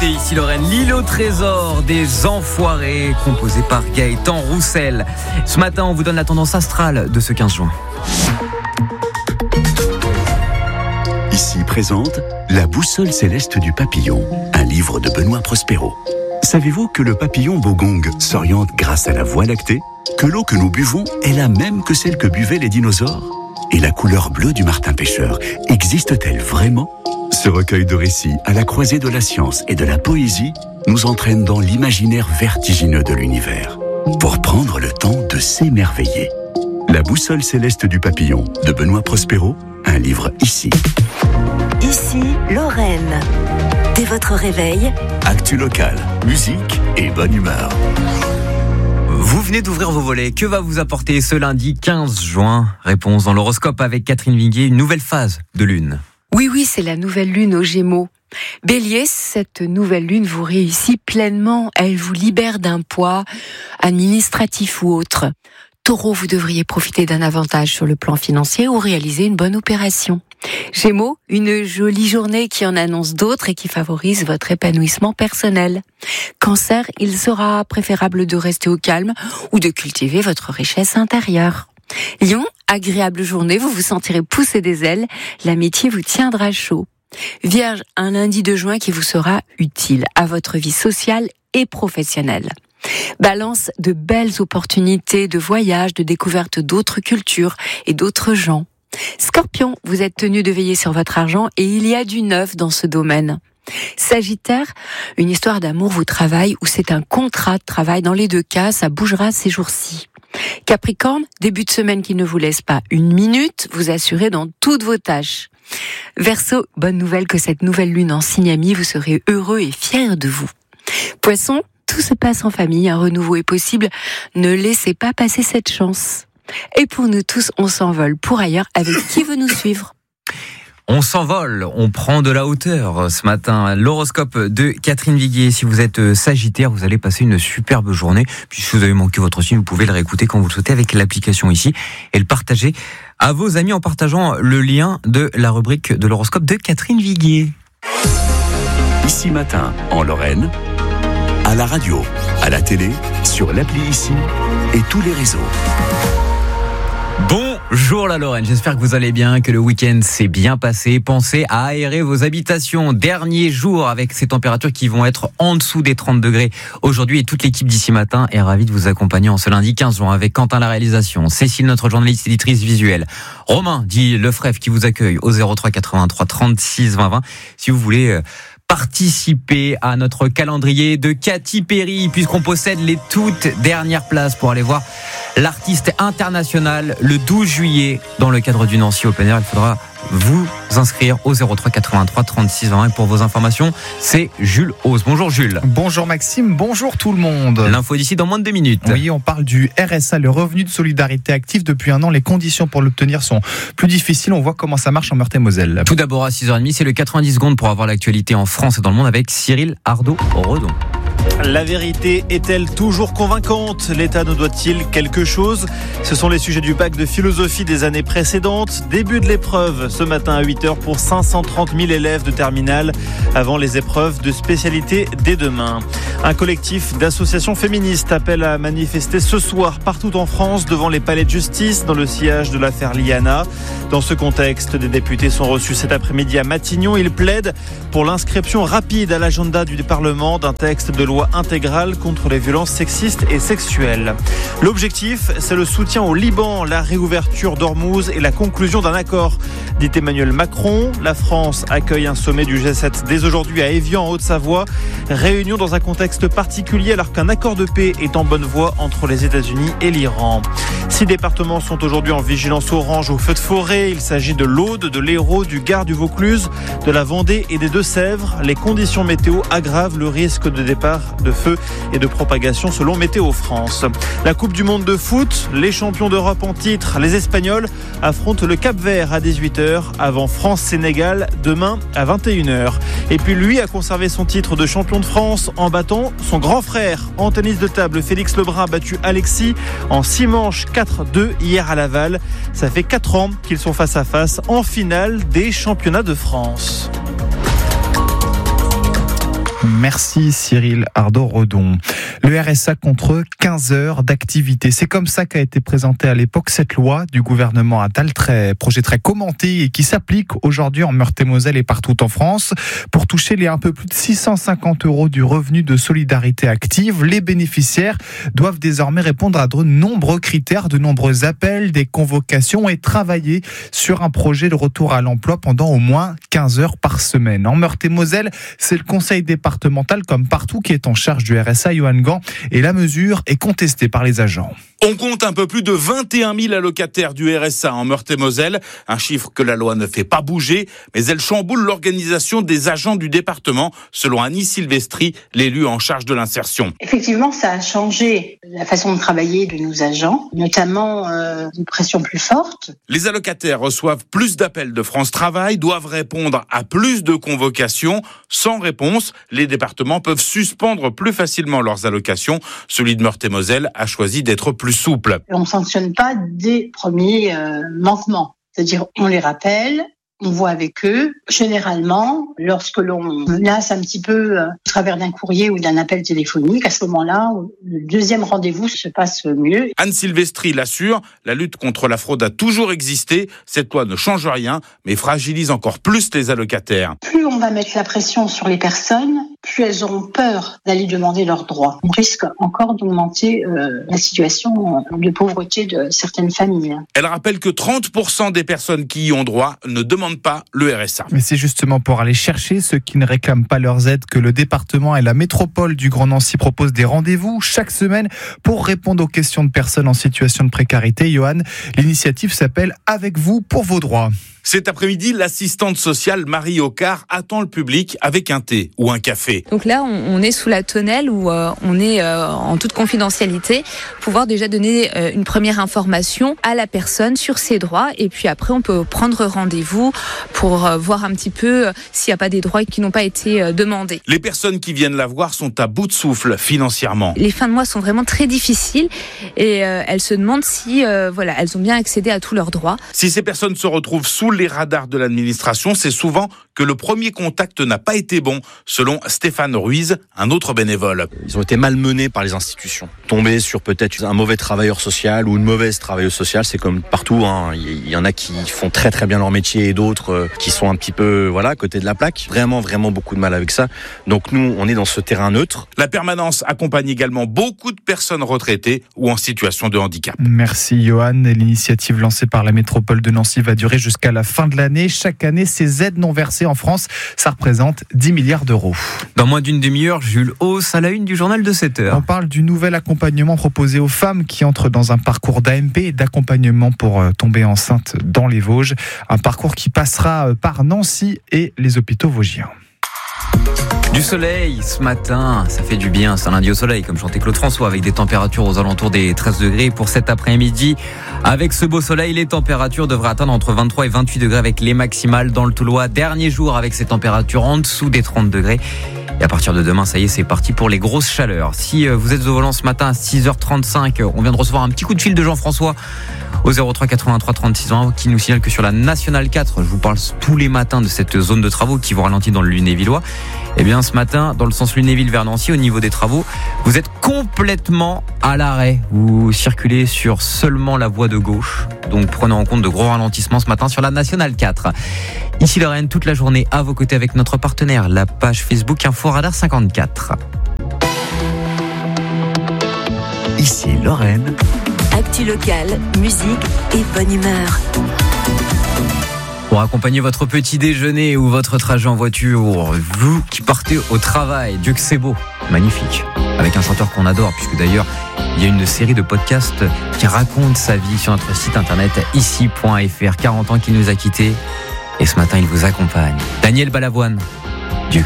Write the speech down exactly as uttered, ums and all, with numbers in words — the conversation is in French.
écoutez ici Lorraine, l'île au trésor des enfoirés, composé par Gaëtan Roussel. Ce matin, on vous donne la tendance astrale de ce quinze juin. Ici présente La boussole céleste du papillon, un livre de Benoît Prospero. Savez-vous que le papillon bogong s'oriente grâce à la Voie lactée? Que l'eau que nous buvons est la même que celle que buvaient les dinosaures? Et la couleur bleue du martin pêcheur existe-t-elle vraiment? Ce recueil de récits à la croisée de la science et de la poésie nous entraîne dans l'imaginaire vertigineux de l'univers pour prendre le temps de s'émerveiller. La boussole céleste du papillon de Benoît Prospero, un livre ici. Ici, Lorraine. Dès votre réveil, Actu locale, musique et bonne humeur. Vous venez d'ouvrir vos volets. Que va vous apporter ce lundi quinze juin? Réponse dans l'horoscope avec Catherine Viguier, une nouvelle phase de lune. Oui, oui, c'est la nouvelle lune aux Gémeaux. Bélier, cette nouvelle lune vous réussit pleinement. Elle vous libère d'un poids administratif ou autre. Taureau, vous devriez profiter d'un avantage sur le plan financier ou réaliser une bonne opération. Gémeaux, une jolie journée qui en annonce d'autres et qui favorise votre épanouissement personnel. Cancer, il sera préférable de rester au calme ou de cultiver votre richesse intérieure. Lion, agréable journée, vous vous sentirez pousser des ailes, l'amitié vous tiendra chaud. Vierge, un lundi de juin qui vous sera utile à votre vie sociale et professionnelle. Balance, de belles opportunités de voyage, de découverte d'autres cultures et d'autres gens. Scorpion, vous êtes tenu de veiller sur votre argent et il y a du neuf dans ce domaine. Sagittaire, une histoire d'amour vous travaille ou c'est un contrat de travail. Dans les deux cas, ça bougera ces jours-ci. Capricorne, début de semaine qui ne vous laisse pas une minute, vous assurez dans toutes vos tâches. Verseau, bonne nouvelle que cette nouvelle lune en signe ami, vous serez heureux et fiers de vous. Poisson, tout se passe en famille, un renouveau est possible, ne laissez pas passer cette chance. Et pour nous tous, on s'envole pour ailleurs avec qui veut nous suivre. On s'envole, on prend de la hauteur ce matin. L'horoscope de Catherine Viguier. Si vous êtes Sagittaire, vous allez passer une superbe journée. Puis si vous avez manqué votre signe, vous pouvez le réécouter quand vous le souhaitez avec l'application ici et le partager à vos amis en partageant le lien de la rubrique de l'horoscope de Catherine Viguier. Ici matin, en Lorraine, à la radio, à la télé, sur l'appli ici et tous les réseaux. Bonjour la Lorraine, j'espère que vous allez bien, que le week-end s'est bien passé. Pensez à aérer vos habitations. Dernier jour avec ces températures qui vont être en dessous des trente degrés aujourd'hui. Et toute l'équipe d'ici matin est ravie de vous accompagner en ce lundi quinze juin avec Quentin la réalisation, Cécile notre journaliste éditrice visuelle, Romain dit Lefrève qui vous accueille au zéro trois quatre-vingt-trois trente-six vingt vingt si vous voulez participer à notre calendrier de Katy Perry puisqu'on possède les toutes dernières places pour aller voir l'artiste international le douze juillet dans le cadre du Nancy Open Air. Il faudra vous inscrire au zéro trois quatre-vingt-trois trente-six vingt et pour vos informations, c'est Jules Hauss. Bonjour Jules. Bonjour Maxime, bonjour tout le monde. L'info d'ici dans moins de deux minutes. Oui, on parle du R S A, le revenu de solidarité active. Depuis un an, les conditions pour l'obtenir sont plus difficiles. On voit comment ça marche en Meurthe-et-Moselle. Tout d'abord à six heures trente, c'est le quatre-vingt-dix secondes pour avoir l'actualité en France et dans le monde avec Cyril Ardo-Redon. La vérité est-elle toujours convaincante? L'État nous doit-il quelque chose? Ce sont les sujets du bac de philosophie des années précédentes. Début de l'épreuve ce matin à huit heures pour cinq cent trente mille élèves de terminale avant les épreuves de spécialité dès demain. Un collectif d'associations féministes appelle à manifester ce soir partout en France devant les palais de justice dans le sillage de l'affaire Liana. Dans ce contexte, des députés sont reçus cet après-midi à Matignon. Ils plaident pour l'inscription rapide à l'agenda du Parlement d'un texte de loi intégrale contre les violences sexistes et sexuelles. L'objectif, c'est le soutien au Liban, la réouverture d'Ormuz et la conclusion d'un accord. Dit Emmanuel Macron, la France accueille un sommet du G sept dès aujourd'hui à Évian en Haute-Savoie. Réunion dans un contexte particulier alors qu'un accord de paix est en bonne voie entre les États-Unis et l'Iran. Six départements sont aujourd'hui en vigilance orange au feu de forêt. Il s'agit de l'Aude, de l'Hérault, du Gard, du Vaucluse, de la Vendée et des Deux-Sèvres. Les conditions météo aggravent le risque de départ de feu et de propagation selon Météo France. La Coupe du Monde de foot, les champions d'Europe en titre, les Espagnols affrontent le Cap-Vert à dix-huit heures avant France-Sénégal demain à vingt et une heures. Et puis lui a conservé son titre de champion de France en battant son grand frère. En tennis de table, Félix Lebrun a battu Alexis en six manches quatre deux hier à Laval. Ça fait quatre ans qu'ils sont face à face en finale des championnats de France. Merci Cyril Ardo-Redon. Le R S A contre quinze heures d'activité. C'est comme ça qu'a été présentée à l'époque cette loi du gouvernement Attal, très, projet très commenté et qui s'applique aujourd'hui en Meurthe-et-Moselle et partout en France. Pour toucher les un peu plus de six cent cinquante euros du revenu de solidarité active, les bénéficiaires doivent désormais répondre à de nombreux critères, de nombreux appels, des convocations et travailler sur un projet de retour à l'emploi pendant au moins quinze heures par semaine. En Meurthe-et-Moselle, c'est le conseil départemental, comme partout, qui est en charge du R S A, Johan Gant, et la mesure est contestée par les agents. On compte un peu plus de vingt et un mille allocataires du R S A en Meurthe-et-Moselle, un chiffre que la loi ne fait pas bouger, mais elle chamboule l'organisation des agents du département, selon Annie Silvestri, l'élu en charge de l'insertion. Effectivement, ça a changé la façon de travailler de nos agents, notamment euh, une pression plus forte. Les allocataires reçoivent plus d'appels de France Travail, doivent répondre à plus de convocations. Sans réponse, les départements peuvent suspendre plus facilement leurs allocations. Celui de Meurthe-et-Moselle a choisi d'être plus souple. On ne sanctionne pas des premiers euh, manquements. C'est-à-dire, on les rappelle, on voit avec eux. Généralement, lorsque l'on menace un petit peu euh, au travers d'un courrier ou d'un appel téléphonique, à ce moment-là, le deuxième rendez-vous se passe mieux. Anne Silvestri l'assure, la lutte contre la fraude a toujours existé. Cette loi ne change rien, mais fragilise encore plus les allocataires. Plus on va mettre la pression sur les personnes, plus elles auront peur d'aller demander leurs droits. On risque encore d'augmenter euh, la situation de pauvreté de certaines familles. Elle rappelle que trente pour cent des personnes qui y ont droit ne demandent pas le R S A. Mais c'est justement pour aller chercher ceux qui ne réclament pas leurs aides que le département et la métropole du Grand Nancy proposent des rendez-vous chaque semaine pour répondre aux questions de personnes en situation de précarité. Johan, l'initiative s'appelle « Avec vous pour vos droits ». Cet après-midi, l'assistante sociale Marie Ocard attend le public avec un thé ou un café. Donc là, on, on est sous la tonnelle où euh, on est euh, en toute confidentialité, pouvoir déjà donner euh, une première information à la personne sur ses droits et puis après on peut prendre rendez-vous pour euh, voir un petit peu euh, s'il n'y a pas des droits qui n'ont pas été euh, demandés. Les personnes qui viennent la voir sont à bout de souffle financièrement. Les fins de mois sont vraiment très difficiles et euh, elles se demandent si euh, voilà, elles ont bien accédé à tous leurs droits. Si ces personnes se retrouvent sous les radars de l'administration, c'est souvent que le premier contact n'a pas été bon, selon Stéphane Ruiz, un autre bénévole. Ils ont été malmenés par les institutions. Tomber sur peut-être un mauvais travailleur social ou une mauvaise travailleuse sociale, c'est comme partout, hein. Il y en a qui font très très bien leur métier et d'autres euh, qui sont un petit peu voilà, à côté de la plaque. Vraiment, vraiment beaucoup de mal avec ça. Donc nous, on est dans ce terrain neutre. La permanence accompagne également beaucoup de personnes retraitées ou en situation de handicap. Merci Johan. L'initiative lancée par la métropole de Nancy va durer jusqu'à la fin de l'année. Chaque année, ces aides non versées en France, ça représente dix milliards d'euros. Dans moins d'une demi-heure, Jules Hauss à la une du journal de sept heures. On parle du nouvel accompagnement proposé aux femmes qui entrent dans un parcours d'A M P et d'accompagnement pour tomber enceinte dans les Vosges. Un parcours qui passera par Nancy et les hôpitaux vosgiens. Du soleil ce matin, ça fait du bien, c'est un lundi au soleil comme chantait Claude François, avec des températures aux alentours des treize degrés pour cet après-midi. Avec ce beau soleil, les températures devraient atteindre entre vingt-trois et vingt-huit degrés avec les maximales dans le Toulois. Dernier jour avec ces températures en dessous des trente degrés. Et à partir de demain, ça y est, c'est parti pour les grosses chaleurs. Si vous êtes au volant ce matin à six heures trente-cinq, on vient de recevoir un petit coup de fil de Jean-François au zéro trois quatre-vingt-trois trente-six vingt qui nous signale que sur la Nationale quatre, je vous parle tous les matins de cette zone de travaux qui vous ralentit dans le Lunévillois. Eh bien, ce matin, dans le sens Lunéville vers Nancy, au niveau des travaux, vous êtes complètement à l'arrêt. Vous circulez sur seulement la voie de gauche. Donc, prenez en compte de gros ralentissements ce matin sur la Nationale quatre. Ici Lorraine, toute la journée à vos côtés avec notre partenaire, la page Facebook Inforadar cinquante-quatre. Ici Lorraine. Actu locale, musique et bonne humeur. Pour accompagner votre petit déjeuner ou votre trajet en voiture, vous qui partez au travail, Dieu que c'est beau, magnifique, avec un chanteur qu'on adore, puisque d'ailleurs il y a une série de podcasts qui racontent sa vie sur notre site internet ici point f r. quarante ans qu'il nous a quittés et ce matin il vous accompagne. Daniel Balavoine.